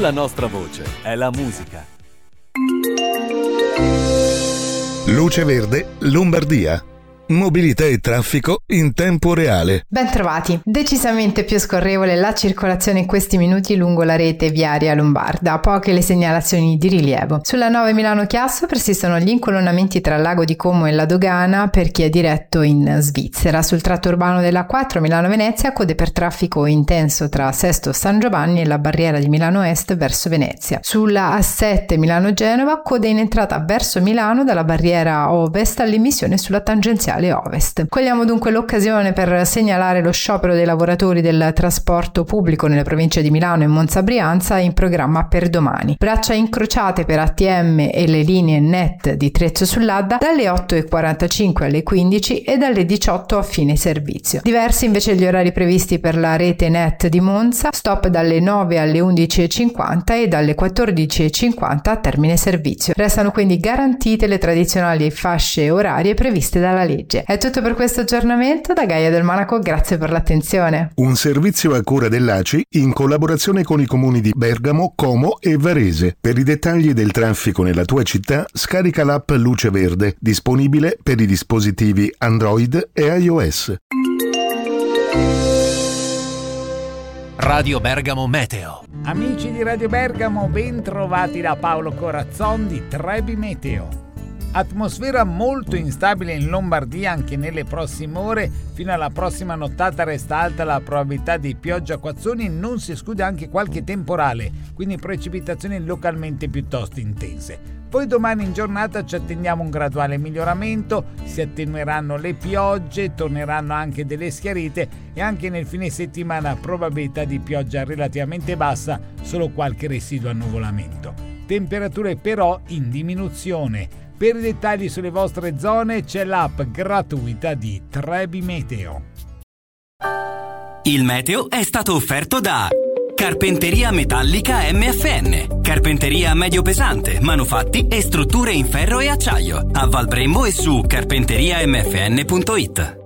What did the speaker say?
La nostra voce è la musica. Luce Verde, Lombardia. Mobilità e traffico in tempo reale. Bentrovati. Decisamente più scorrevole la circolazione in questi minuti lungo la rete viaria lombarda. Poche le segnalazioni di rilievo. Sulla 9 Milano-Chiasso persistono gli incolonnamenti tra Lago di Como e la Dogana per chi è diretto in Svizzera. Sul tratto urbano della 4 Milano-Venezia code per traffico intenso tra Sesto San Giovanni e la barriera di Milano Est verso Venezia. Sulla A7 Milano-Genova code in entrata verso Milano dalla barriera Ovest all'immissione sulla tangenziale Ovest. Cogliamo dunque l'occasione per segnalare lo sciopero dei lavoratori del trasporto pubblico nelle province di Milano e Monza Brianza in programma per domani. Braccia incrociate per ATM e le linee NET di Trezzo sull'Adda dalle 8:45 alle 15 e dalle 18 a fine servizio. Diversi invece gli orari previsti per la rete NET di Monza, stop dalle 9 alle 11:50 e dalle 14:50 a termine servizio. Restano quindi garantite le tradizionali fasce orarie previste dalla legge. È tutto per questo aggiornamento. Da Gaia del Monaco, grazie per l'attenzione. Un servizio a cura dell'ACI in collaborazione con i comuni di Bergamo, Como e Varese. Per i dettagli del traffico nella tua città, scarica l'app Luce Verde, disponibile per i dispositivi Android e iOS. Radio Bergamo Meteo. Amici di Radio Bergamo, ben trovati da Paolo Corazzon di Trebi Meteo. Atmosfera molto instabile in Lombardia anche nelle prossime ore. Fino alla prossima nottata resta alta la probabilità di pioggia a acquazzoni e non si esclude anche qualche temporale, quindi precipitazioni localmente piuttosto intense. Poi domani in giornata ci attendiamo un graduale miglioramento, si attenueranno le piogge, torneranno anche delle schiarite e anche nel fine settimana probabilità di pioggia relativamente bassa, solo qualche residuo annuvolamento. Temperature però in diminuzione. Per i dettagli sulle vostre zone c'è l'app gratuita di Trebi Meteo. Il meteo è stato offerto da Carpenteria Metallica MFN. Carpenteria medio pesante, manufatti e strutture in ferro e acciaio. A Val Brembo e su carpenteriamfn.it.